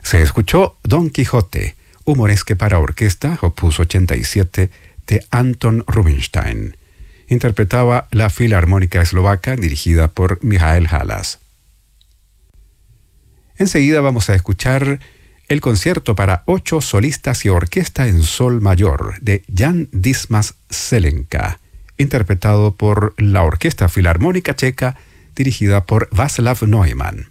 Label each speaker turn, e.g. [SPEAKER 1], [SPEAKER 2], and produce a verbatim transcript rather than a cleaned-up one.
[SPEAKER 1] Se escuchó Don Quijote, humoresque para orquesta, opus ochenta y siete, de Anton Rubinstein. Interpretaba la Filarmónica Eslovaca, dirigida por Michael Halas. Enseguida vamos a escuchar el concierto para ocho solistas y orquesta en sol mayor de Jan Dismas Zelenka, interpretado por la Orquesta Filarmónica Checa, dirigida por Václav Neumann.